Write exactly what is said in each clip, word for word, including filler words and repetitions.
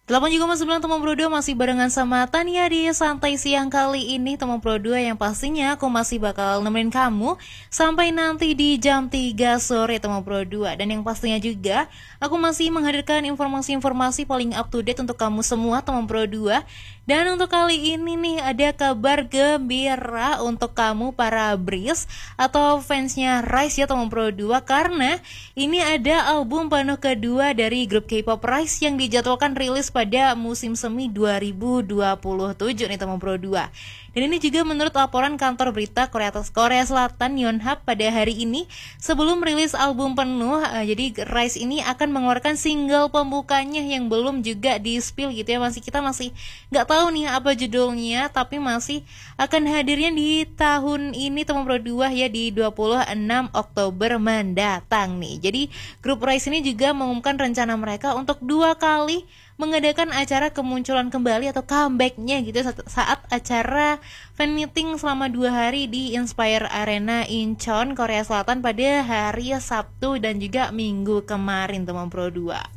Delapan juga masih bilang teman Pro dua masih barengan sama Tania di Santai Siang kali ini teman Pro dua yang pastinya aku masih bakal nemenin kamu sampai nanti di jam tiga sore teman Pro dua. Dan yang pastinya juga aku masih menghadirkan informasi-informasi paling up to date untuk kamu semua teman Pro dua. Dan untuk kali ini nih ada kabar gembira untuk kamu para Breeze atau fansnya Rise ya teman Pro dua, karena ini ada album penuh kedua dari grup K-pop Rise yang dijadwalkan rilis pada musim semi dua ribu dua puluh tujuh nih teman Pro dua. Dan ini juga menurut laporan kantor berita Korea, Korea Selatan Yonhap pada hari ini sebelum rilis album penuh. uh, Jadi Rise ini akan mengeluarkan single pembukanya yang belum juga di-spill gitu ya. Masih kita masih nggak tahu nih apa judulnya, tapi masih akan hadirnya di tahun ini teman Pro dua ya, di dua puluh enam Oktober mendatang nih. Jadi grup Rise ini juga mengumumkan rencana mereka untuk dua kali mengadakan acara kemunculan kembali atau comebacknya gitu saat acara fan meeting selama dua hari di Inspire Arena Incheon, Korea Selatan pada hari Sabtu dan juga Minggu kemarin teman Pro dua.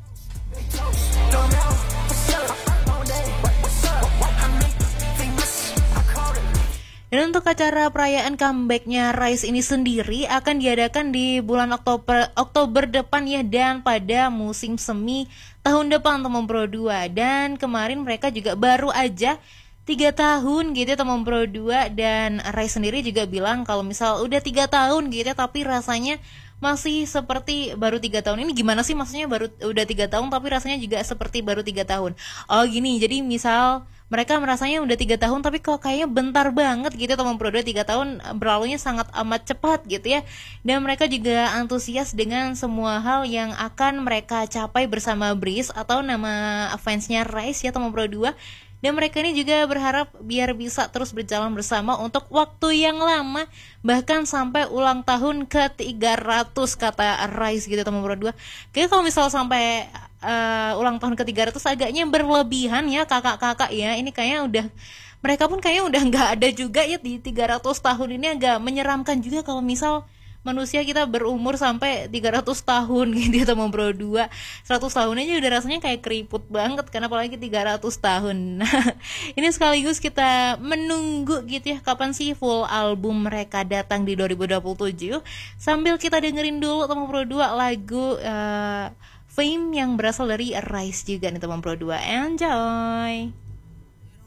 Dan untuk acara perayaan comebacknya Rise ini sendiri akan diadakan di bulan Oktober Oktober depan ya, dan pada musim semi tahun depan teman Pro dua. Dan kemarin mereka juga baru aja tiga tahun gitu ya teman Pro dua, dan Rise sendiri juga bilang kalau misal udah tiga tahun gitu ya tapi rasanya masih seperti baru tiga tahun. Ini gimana sih maksudnya baru udah tiga tahun tapi rasanya juga seperti baru tiga tahun? Oh gini, jadi misal mereka merasanya udah tiga tahun tapi kok kayaknya bentar banget gitu teman Pro dua, tiga tahun berlalunya sangat amat cepat gitu ya. Dan mereka juga antusias dengan semua hal yang akan mereka capai bersama Breeze atau nama fansnya Rise ya teman Pro dua. Dan mereka ini juga berharap biar bisa terus berjalan bersama untuk waktu yang lama, bahkan sampai ulang tahun ke tiga ratus kata Rise gitu teman Pro dua. Kayaknya kalau misal sampai uh, ulang tahun ke tiga ratus agaknya berlebihan ya kakak-kakak ya. Ini kayaknya udah, mereka pun kayaknya udah gak ada juga ya di tiga ratus tahun ini. Agak menyeramkan juga kalau misal manusia kita berumur sampai tiga ratus tahun gitu teman Pro dua. seratus tahun aja udah rasanya kayak keriput banget, karena apalagi tiga ratus tahun. Ini sekaligus kita menunggu gitu ya kapan sih full album mereka datang di dua ribu dua puluh tujuh. Sambil kita dengerin dulu teman Pro dua lagu uh, Fame yang berasal dari Rise juga nih teman Pro dua. Enjoy.